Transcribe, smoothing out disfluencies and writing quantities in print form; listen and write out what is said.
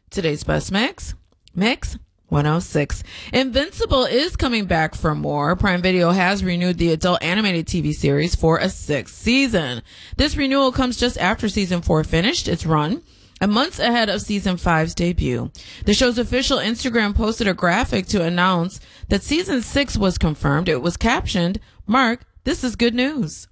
Today's best mix 106. Invincible is coming back for more. Prime Video has renewed the adult animated TV series for a 6th season. This renewal comes just after season 4 finished its run and months ahead of season 5's debut. The show's official Instagram posted a graphic to announce that season 6 was confirmed. It was captioned, "Mark, this is good news."